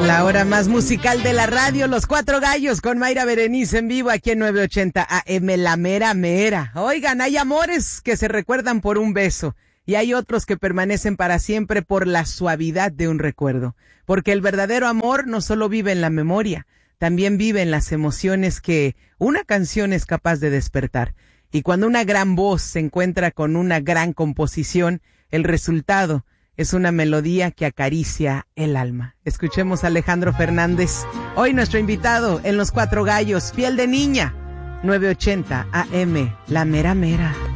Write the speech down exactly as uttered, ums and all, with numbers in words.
la hora más musical de la radio, Los Cuatro Gallos con Mayra Berenice en vivo aquí en nueve ochenta A M, la mera mera. Oigan, hay amores que se recuerdan por un beso y hay otros que permanecen para siempre por la suavidad de un recuerdo. Porque el verdadero amor no solo vive en la memoria, también vive en las emociones que una canción es capaz de despertar. Y cuando una gran voz se encuentra con una gran composición, el resultado es una melodía que acaricia el alma. Escuchemos a Alejandro Fernández, hoy nuestro invitado en Los Cuatro Gallos, Piel de Niña, nueve ochenta A M, la mera mera.